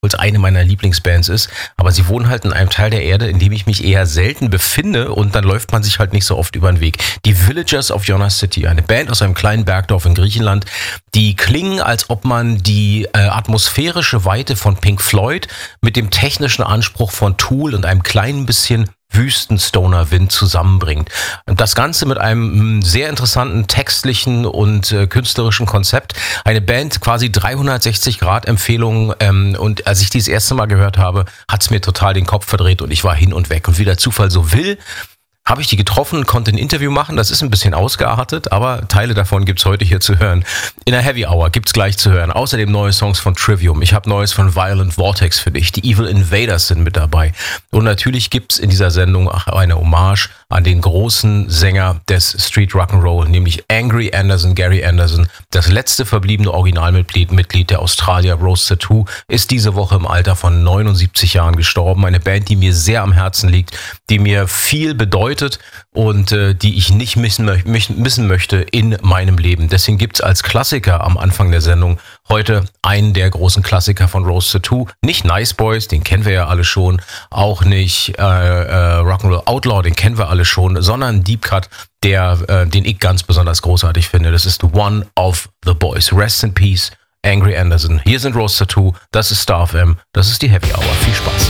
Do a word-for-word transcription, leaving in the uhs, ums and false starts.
es eine meiner Lieblingsbands ist, aber sie wohnen halt in einem Teil der Erde, in dem ich mich eher selten befinde und dann läuft man sich halt nicht so oft über den Weg. Die Villagers of Jonas City, eine Band aus einem kleinen Bergdorf in Griechenland, die klingen, als ob man die äh, atmosphärische Weite von Pink Floyd mit dem technischen Anspruch von Tool und einem kleinen bisschen Wüstenstoner-Wind zusammenbringt. Das Ganze mit einem sehr interessanten textlichen und äh, künstlerischen Konzept. Eine Band, quasi dreihundertsechzig Grad Empfehlung, ähm, und als ich die das erste Mal gehört habe, hat es mir total den Kopf verdreht und ich war hin und weg. Und wie der Zufall so will, habe ich die getroffen, konnte ein Interview machen. Das ist ein bisschen ausgeartet, aber Teile davon gibt's heute hier zu hören. In der Heavy Hour gibt's gleich zu hören. Außerdem neue Songs von Trivium. Ich habe Neues von Violent Vortex für dich. Die Evil Invaders sind mit dabei. Und natürlich gibt's in dieser Sendung auch eine Hommage an den großen Sänger des Street Rock'n'Roll, nämlich Angry Anderson, Gary Anderson. Das letzte verbliebene Originalmitglied Mitglied der Australier Rose Tattoo ist diese Woche im Alter von neunundsiebzig Jahren gestorben. Eine Band, die mir sehr am Herzen liegt, die mir viel bedeutet und äh, die ich nicht missen, missen möchte in meinem Leben. Deswegen gibt's als Klassiker am Anfang der Sendung heute einen der großen Klassiker von Rose Tattoo. Nicht Nice Boys, den kennen wir ja alle schon, auch nicht äh, äh, Rock'n'Roll Outlaw, den kennen wir alle schon, sondern Deep Cut, der, äh, den ich ganz besonders großartig finde. Das ist One of the Boys. Rest in Peace, Angry Anderson. Hier sind Rose Tattoo, das ist Star F M, das ist die Heavy Hour. Viel Spaß.